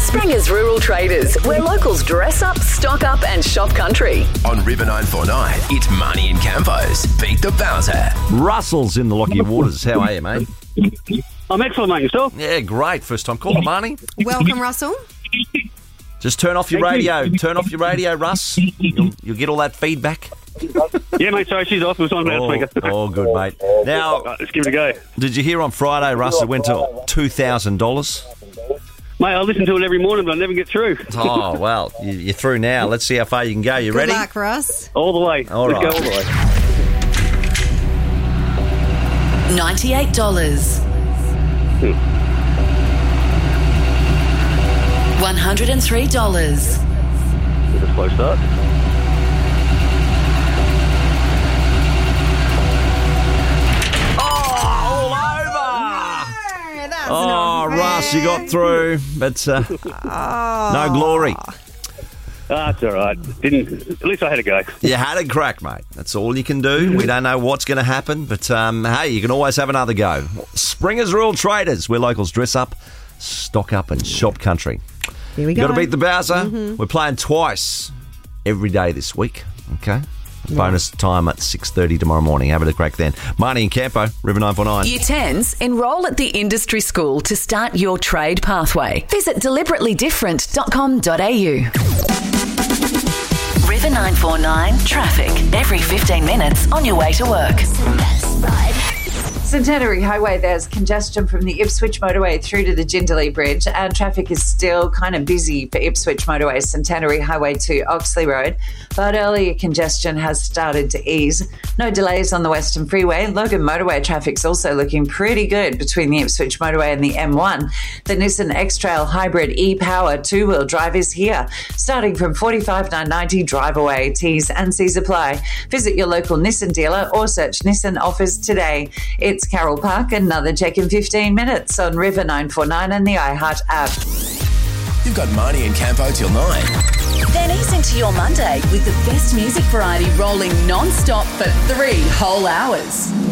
Springer's Rural Traders, where locals dress up, stock up and shop country. On River 949, it's Marnie and Campo's Beat the Bowser. Russell's in the Lockyer Waters. How are you, mate? I'm excellent, mate. Yourself? Yeah, great. First time caller, Marnie. Welcome, Russell. Just turn off your radio. Turn off your radio, Russ. You'll get all that feedback. Yeah, mate. Sorry, she's off. It was on loudspeaker. Oh, good, mate. Now, Right, let's give it a go. did you hear on Friday, Russ, it went to $2,000? Mate, I listen to it every morning, but I never get through. Oh, well, you're through now. Let's see how far you can go. You Good ready? luck, Russ. All the way. All let's right. go all the way. $98. $103. Bit of a slow start. All over! Oh, Russ, you got through, but no glory. That's all right. At least I had a go. You had a crack, mate. That's all you can do. We don't know what's going to happen, but hey, you can always have another go. Springer's Rural Traders, where locals dress up, stock up and shop country. Here we go. Got to beat the Bowser. We're playing twice every day this week, okay? Bonus time at 6:30 tomorrow morning. Have a crack then. Marnie and Campo, River 949. Year 10s, enrol at the industry school to start your trade pathway. Visit deliberately.different.com.au. River 949 traffic every 15 minutes on your way to work. Centenary Highway, there's congestion from the Ipswich motorway through to the Jindalee Bridge, and traffic is still kind of busy for Ipswich motorway, Centenary Highway to Oxley Road, but earlier congestion has started to ease. No delays on the Western Freeway. Logan motorway traffic's also looking pretty good between the Ipswich motorway and the M1. The Nissan X-Trail Hybrid e-Power two-wheel drive is here, starting from $45,990 drive away. T's and C's apply. Visit your local Nissan dealer or search Nissan offers today. It's Carroll Park, another check in 15 minutes on River 949 and the iHeart app. You've got Marnie and Campo till 9. Then ease into your Monday with the best music variety rolling non-stop for 3 whole hours.